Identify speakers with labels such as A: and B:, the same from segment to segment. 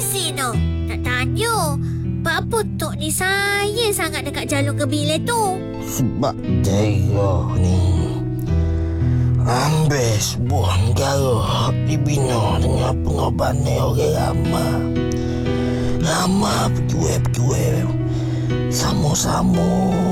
A: bisik tu. Nak tanya, apa Tok ni sayang sangat dekat jalur Gemileh tu?
B: Sebab Tega ni ambil sebuah negara dibina dengan pengorbanan orang ramai. Ramai pejuang-pejuang sama-sama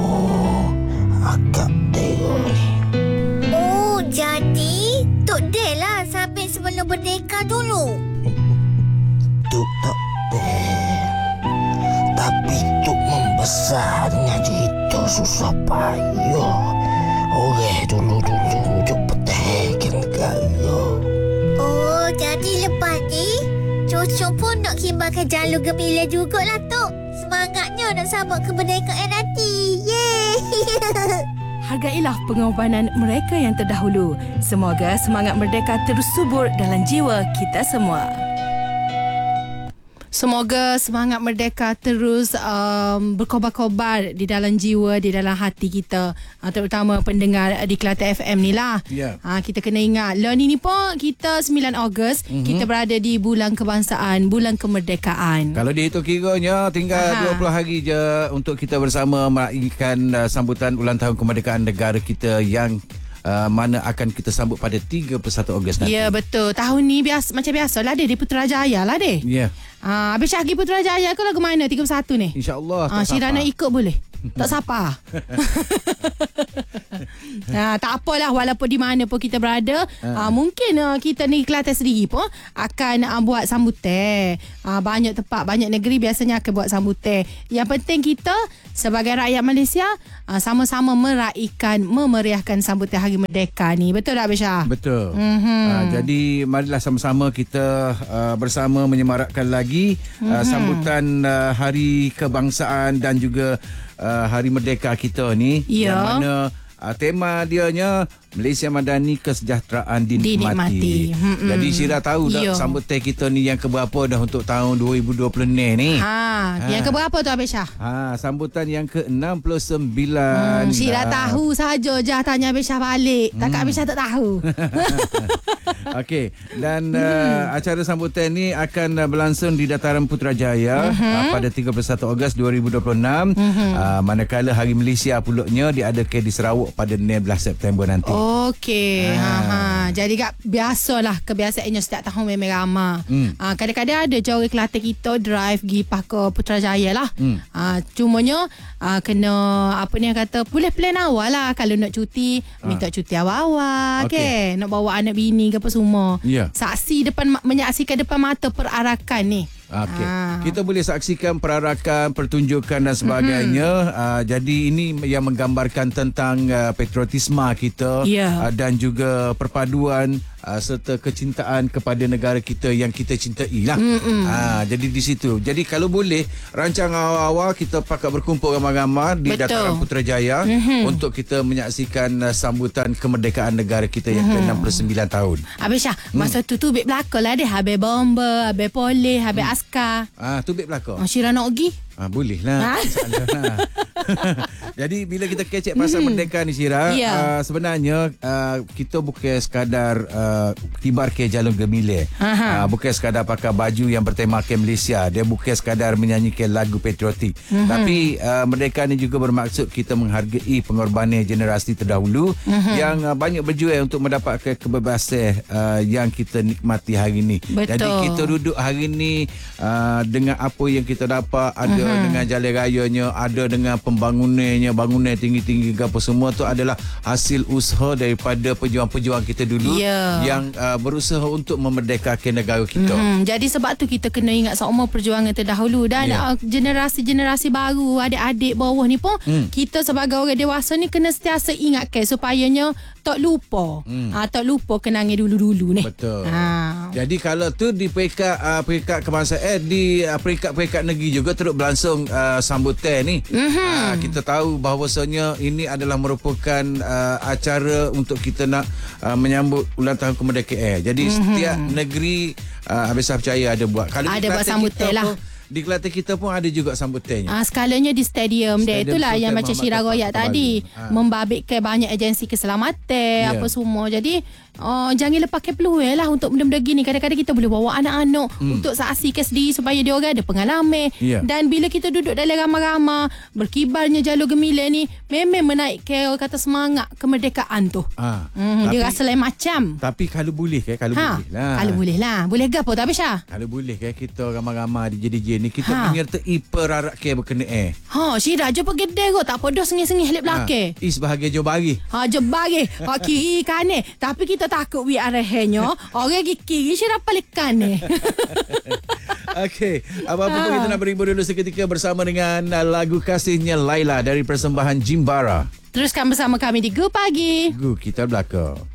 B: akak Tega ni.
A: Oh, jadi Tok Del lah sampai sebelum merdeka dulu.
B: Tuk tak Del, tapi Tuk membesar dengan cerita susah payah orang dulu-dulu untuk pertahankan negara.
A: Oh, jadi lepas ni cucu pun nak kibarkan jalur Gemileh jugalah Tok. Semangatnya nak sambut kemerdekaan nanti. Yeay.
C: Hargailah pengorbanan mereka yang terdahulu. Semoga semangat merdeka terus subur dalam jiwa kita semua. Semoga semangat merdeka terus berkobar-kobar di dalam jiwa, di dalam hati kita, terutama pendengar di Kelate FM ni lah. Kita kena ingat, learning ni pun kita 9 Ogos, kita berada di bulan kebangsaan, bulan kemerdekaan.
D: Kalau dihitung kiranya tinggal 20 hari je untuk kita bersama meraihkan sambutan ulang tahun kemerdekaan negara kita yang mana akan kita sambut pada 31 Ogos nanti.
C: Ya, betul. Tahun ni macam biasalah dia di Putrajaya lah deh.
D: Ya.
C: Habis Syahgi Putrajaya ke lagu mana 31 ni?
D: InsyaAllah.
C: Syirah nak ikut boleh? Tak siapa. Tak apalah, walaupun di mana pun kita berada, mungkin kita ni Kelantan sendiri pun akan buat sambutan. Banyak tempat, banyak negeri biasanya akan buat sambutan. Yang penting kita sebagai rakyat Malaysia sama-sama memeriahkan sambutan Hari Merdeka ni. Betul tak Abisha?
D: Betul. Jadi marilah sama-sama kita bersama menyemarakkan lagi sambutan Hari Kebangsaan dan juga Hari Merdeka kita ni.
C: Ya.
D: Yang mana tema dianya Malaysia Madani Kesejahteraan Dinikmati. Jadi Syirah tahu dah sambutan kita ni yang keberapa dah untuk tahun 2020 ni.
C: Yang keberapa tu Abisha?
D: Sambutan yang ke-69.
C: Syirah tahu saja je tanya Abisha balik. Takkan Abisha tak tahu.
D: Okey, dan acara sambutan ni akan berlangsung di Dataran Putrajaya pada 31 Ogos 2026. Manakala Hari Malaysia pulaknya diadakan di Sarawak pada 16 September nanti. Okey.
C: Jadi biasalah kebiasaannya setiap tahun memang ramai. Kadang-kadang ada je orang Kelantan kita drive pergi ke Putrajaya lah. Cumanya kena apa ni yang kata boleh plan awal lah. Kalau nak cuti minta cuti awal-awal. Okay. Nak bawa anak bini ke apa semua. Menyaksikan depan mata perarakan ni.
D: Okey. Kita boleh saksikan perarakan, pertunjukan dan sebagainya. Jadi ini yang menggambarkan tentang patriotisme kita dan juga perpaduan serta kecintaan kepada negara kita yang kita cintai lah. Jadi di situ. Jadi kalau boleh rancang awal-awal kita pakat berkumpul ramai-ramai di Dataran Putrajaya untuk kita menyaksikan sambutan kemerdekaan negara kita yang ke-69 tahun.
C: Habis Syah, masa tu beg belakang lah dia. Habis bomba, habis polis, habis askar.
D: Tu beg belakang.
C: Syirah nak pergi?
D: Boleh lah. Jadi bila kita kecek pasal merdeka ni Syirah, sebenarnya kita bukan sekadar kibar ke jalur Gemileh. Bukan sekadar pakai baju yang bertemakan Malaysia. Dia bukan sekadar menyanyikan lagu patriotik. Tapi merdeka ni juga bermaksud kita menghargai pengorbanan generasi terdahulu yang banyak berjuang untuk mendapatkan kebebasan yang kita nikmati hari ni.
C: Betul.
D: Jadi kita duduk hari ni dengan apa yang kita dapat, ada dengan jalan rayanya, ada dengan pembangunannya, bangunan tinggi-tinggi apa semua tu adalah hasil usaha daripada pejuang-pejuang kita dulu yang berusaha untuk memerdekakan negara kita.
C: Jadi sebab tu kita kena ingat seumur perjuangan terdahulu dan generasi-generasi baru, adik-adik bawah ni pun kita sebagai orang dewasa ni kena sentiasa ingatkan supayanya tak lupa. Tak lupa kenangan dulu-dulu ni.
D: Betul. Jadi kalau tu di peringkat kebangsaan, di peringkat negeri juga terus berlangsung sambutan ni. Kita tahu bahawasanya ini adalah merupakan acara untuk kita nak menyambut ulang tahun kemerdekaan. Jadi setiap negeri habis saya percaya ada buat. Kalau
C: ada buat sambutan lah.
D: Di Kelantan kita pun ada juga sambutannya.
C: Skalanya di stadium dia. Itulah yang macam Syirah Royak tadi. Membabitkan banyak agensi keselamatan apa semua. Jadi jangan lepaskan peluang lah untuk benda-benda gini. Kadang-kadang kita boleh bawa anak-anak untuk saksikan sendiri supaya dia orang ada pengalaman. Dan bila kita duduk dalam ramai-ramai, berkibarnya jalur gemilang ni memang menaikkan orang kata semangat kemerdekaan tu. Dia rasa lain macam.
D: Tapi kalau boleh kalau boleh lah.
C: Kalau boleh lah. Boleh gapo tak Syah?
D: Kalau boleh kita ramai-ramai DJ ni kita menyertai perarakan berkenaan.
C: Syirah je pergi kedai kot. Tak apa dah sengih-sengih lep belakang.
D: Is bahagian jauh bagi.
C: Jauh bagi. Kiri kanan. Tapi kita takut we arahnya. Orang pergi kiri Syirah balik kanan.
D: Okey, apa-apa pun kita nak berhibur dulu seketika bersama dengan lagu kasihnya Laila dari persembahan Jimbara.
C: Teruskan bersama kami di Go Pagi.
D: Go kita belakang.